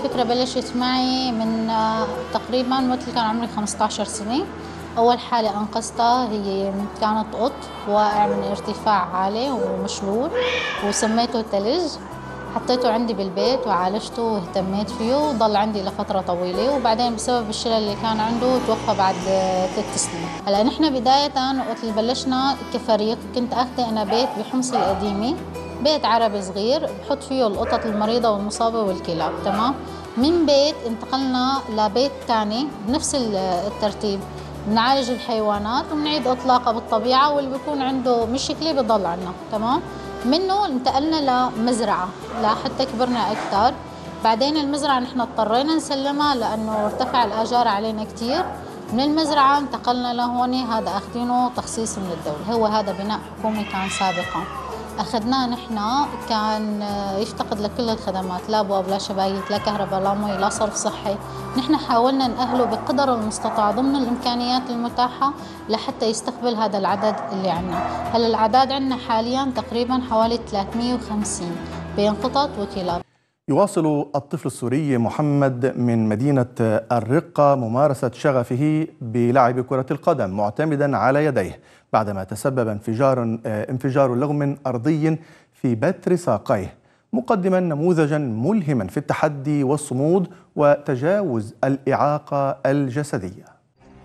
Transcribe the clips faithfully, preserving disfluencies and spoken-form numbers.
الفكرة بلشت معي من تقريبا مثل كان عمري خمسة عشر سنة. أول حالة أنقذتها هي كانت قط واقع من ارتفاع عالي ومشلول، وسميته تلج. حطيته عندي بالبيت وعالجته واهتميت فيه وضل عندي لفترة طويلة، وبعدين بسبب الشلل اللي كان عنده توفى بعد ثلاث سنين. هلا نحن بداية وقت اللي بلشنا كفريق كنت أخذ أنا بيت بحمص القديمة، بيت عربي صغير بحط فيه القطط المريضة والمصابة والكلاب. تمام. من بيت انتقلنا لبيت تاني بنفس الترتيب، بنعالج الحيوانات وبنعيد إطلاقها بالطبيعة، واللي بيكون عنده مشكلة بضل عنا. تمام. منه انتقلنا لمزرعة لحتى كبرنا أكثر. بعدين المزرعة نحن اضطرينا نسلمها لأنه ارتفع الآجار علينا كتير. من المزرعة انتقلنا لهون، هذا أخذينه تخصيص من الدولة، هو هذا بناء حكومي كان سابقا أخذناه نحن. كان يفتقد لكل الخدمات، لا أبواب لا شبايك لا كهرباء لا مي لا صرف صحي. نحن حاولنا نأهله بقدر المستطاع ضمن الإمكانيات المتاحة لحتى يستقبل هذا العدد اللي عنا. هلا الأعداد عنا حاليا تقريبا حوالي ثلاثمئة وخمسين بين قطط وكلاب. يواصل الطفل السوري محمد من مدينة الرقة ممارسة شغفه بلعب كرة القدم معتمدا على يديه، بعدما تسبب انفجار انفجار لغم أرضي في بتر ساقيه، مقدما نموذجا ملهما في التحدي والصمود وتجاوز الإعاقة الجسدية.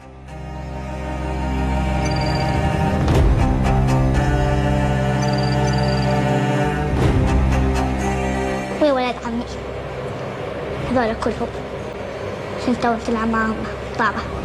وولد عمي هذول كلهم كنت تلعب معهم طابة.